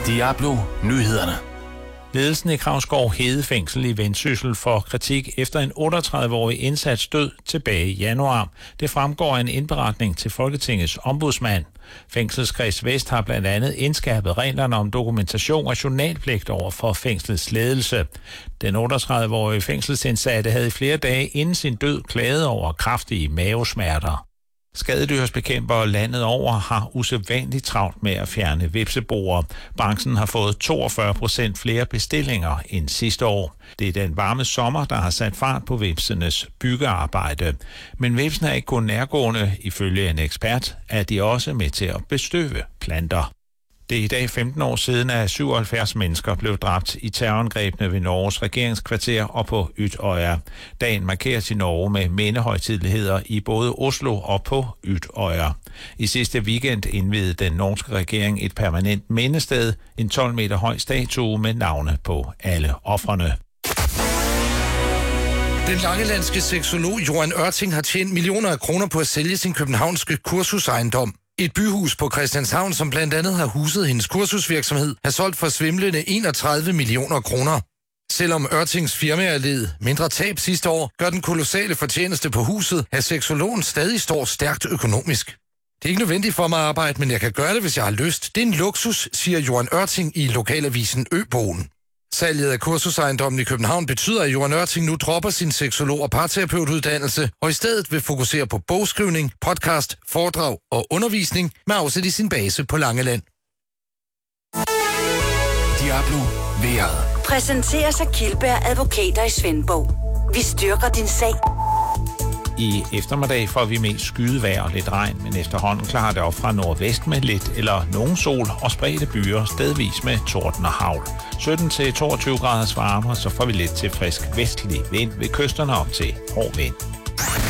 Diablo Nyhederne. Ledelsen i Kravskov Hedefængsel i Vendsyssel får kritik efter en 38-årig indsats død tilbage i januar. Det fremgår af en indberetning til Folketingets ombudsmand. Fængselskreds Vest har blandt andet indskærpet reglerne om dokumentation og journalpligt over for fængslets ledelse. Den 38-årige fængselsindsatte havde i flere dage inden sin død klaget over kraftige mavesmerter. Skadedyrsbekæmpere landet over har usædvanligt travlt med at fjerne hvepseboer. Branchen har fået 42% flere bestillinger end sidste år. Det er den varme sommer, der har sat fart på hvepsenes byggearbejde. Men hvepsene er ikke kun nærgående. Ifølge en ekspert er de også med til at bestøve planter. Det er i dag 15 år siden, at 77 mennesker blev dræbt i terrorangrebene ved Norges regeringskvarter og på Utøya. Dagen markeres i Norge med mindehøjtideligheder i både Oslo og på Utøya. I sidste weekend indviede den norske regering et permanent mindested, en 12 meter høj statue med navne på alle ofrene. Den langelandske seksolog Johan Ørting har tjent millioner af kroner på at sælge sin københavnske kursusejendom. Et byhus på Christianshavn, som blandt andet har huset hendes kursusvirksomhed, har solgt for svimlende 31 millioner kroner. Selvom Ørtings firma led mindre tab sidste år, gør den kolossale fortjeneste på huset, at seksologen stadig står stærkt økonomisk. Det er ikke nødvendigt for mig at arbejde, men jeg kan gøre det, hvis jeg har lyst. Det er en luksus, siger Johan Ørting i lokalavisen Øbogen. Salget af kursusejendommen i København betyder, at Johan Ørting nu dropper sin seksolog- og parterapeutuddannelse og i stedet vil fokusere på bogskrivning, podcast, foredrag og undervisning med afsæt i sin base på Langeland. Diablo Vejret. Præsenteres af Kildberg Advokater i Svendborg. Vi styrker din sag. I eftermiddag får vi mest skydevejr og lidt regn, men efterhånden klarer det op fra nordvest med lidt eller nogen sol og spredte byer, stedvis med torden og hagl. 17-22 graders varme, så får vi lidt til frisk vestlig vind ved kysterne op til hård vind.